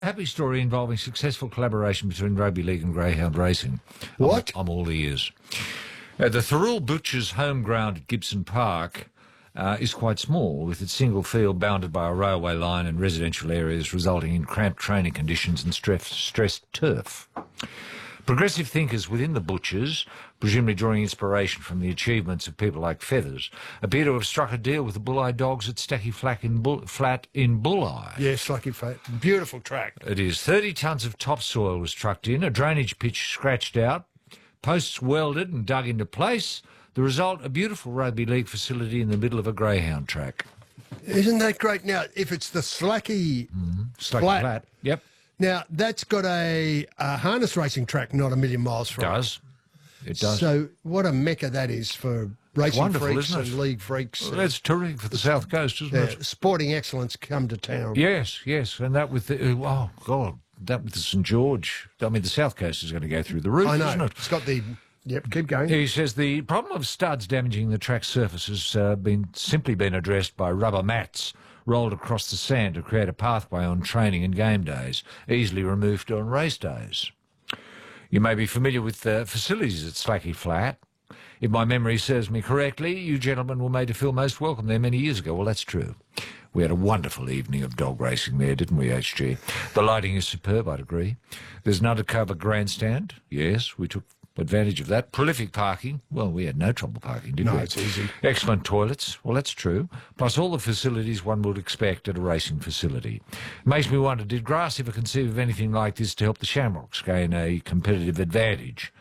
happy story involving successful collaboration between rugby league and greyhound racing. What? I'm all ears. The Thirroul Butchers home ground at Gibson Park is quite small, with its single field bounded by a railway line and residential areas, resulting in cramped training conditions and stressed turf. Progressive thinkers within the Butchers, presumably drawing inspiration from the achievements of people like Feathers, appear to have struck a deal with the Bulleye Dogs at Stacky Flat in Bulleye. Yes, Lucky Flat. Beautiful track. It is. 30 tonnes of topsoil was trucked in, a drainage pitch scratched out, posts welded and dug into place. The result, a beautiful rugby league facility in the middle of a greyhound track. Isn't that great? Now, if it's the Slacky Flat. Yep. Now, that's got a harness racing track not a million miles from it. It does. So what a mecca that is for racing Wonderful, freaks isn't it? and league freaks. Well, that's terrific for the South Coast, isn't it? Sporting excellence come to town. Yes, and that with the, that with the St George, the South Coast is going to go through the roof, I know. isn't it? It's got the... Yep, keep going. He says the problem of studs damaging the track surface has simply been addressed by rubber mats rolled across the sand to create a pathway on training and game days, easily removed on race days. You may be familiar with the facilities at Slacky Flat. If my memory serves me correctly, you gentlemen were made to feel most welcome there many years ago. Well, that's true. We had a wonderful evening of dog racing there, didn't we, HG? The lighting is superb, I'd agree. There's an undercover grandstand. Yes, we took advantage of that. Prolific parking. Well, we had no trouble parking, did we? No, it's easy. Excellent toilets. Well, that's true. Plus all the facilities one would expect at a racing facility. Makes me wonder, did Grass ever conceive of anything like this to help the Shamrocks gain a competitive advantage?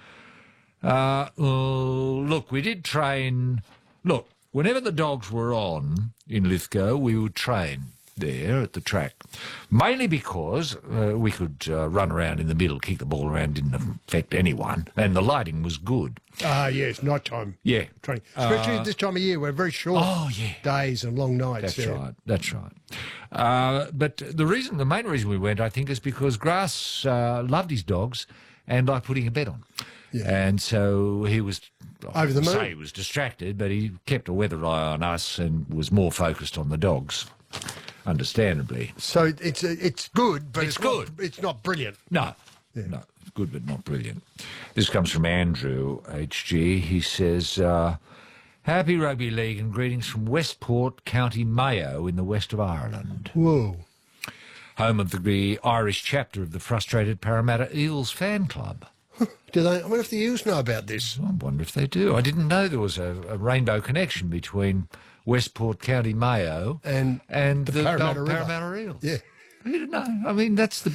Look, we did train... Look, whenever the dogs were on in Lithgow, we would train there at the track, mainly because we could run around in the middle, kick the ball around, didn't affect anyone, and the lighting was good. Yes, night time. Yeah. Training. Especially at this time of year, we're very short days and long nights. That's right. But the main reason we went, I think, is because Grass loved his dogs and liked putting a bet on. Yeah. And so he was, over the moon. Say he was distracted, but he kept a weather eye on us and was more focused on the dogs. Understandably. So it's good, but it's good. It's not brilliant. No, no, it's good but not brilliant. This comes from Andrew, HG. He says, happy rugby league and greetings from Westport, County Mayo in the west of Ireland. Whoa. Home of the Irish chapter of the frustrated Parramatta Eels fan club. Do they? I wonder if the Eels know about this. I wonder if they do. I didn't know there was a rainbow connection between Westport, County Mayo and the Parramatta Parramatta Eels. Yeah. I didn't know. I mean, that's the